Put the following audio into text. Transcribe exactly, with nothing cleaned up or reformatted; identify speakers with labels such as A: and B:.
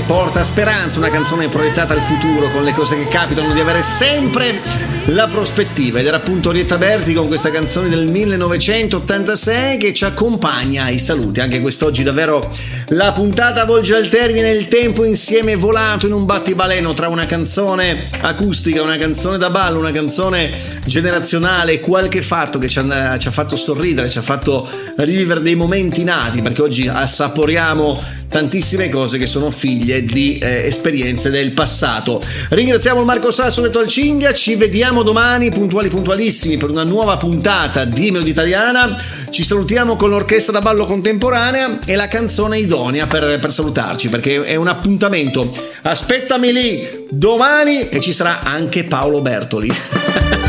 A: porta speranza, una canzone proiettata al futuro, con le cose che capitano di avere sempre la prospettiva, ed era appunto Orietta Berti con questa canzone del millenovecentottantasei che ci accompagna ai saluti. Anche quest'oggi davvero la puntata volge al termine, il tempo insieme è volato in un battibaleno tra una canzone acustica, una canzone da ballo, una canzone generazionale, qualche fatto che ci ha, ci ha fatto sorridere, ci ha fatto rivivere dei momenti nati, perché oggi assaporiamo tantissime cose che sono figlie di eh, esperienze del passato. Ringraziamo il Marco Sasso detto al Cinghia, ci vediamo domani puntuali puntualissimi per una nuova puntata di Melodie Italiana. Ci salutiamo con l'orchestra da ballo contemporanea e la canzone idonea per, per salutarci, perché è un appuntamento. Aspettami lì domani e ci sarà anche Paolo Bertoli.